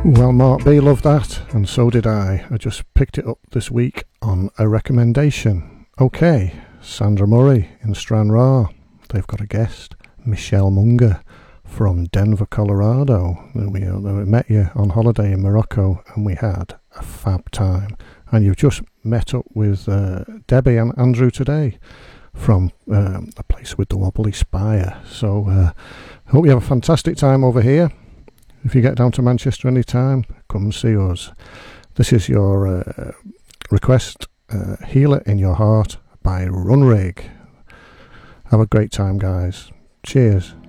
Well, Mark B loved that, and so did I. I just picked it up this week on a recommendation. Okay, Sandra Murray in Stranraer. They've got a guest, Michelle Munger from Denver, Colorado. We met you on holiday in Morocco, and we had a fab time. And you've just met up with Debbie and Andrew today from the place with the wobbly spire. So hope you have a fantastic time over here. If you get down to Manchester any time, come and see us. This is your request, Healer in Your Heart by Runrig. Have a great time, guys. Cheers.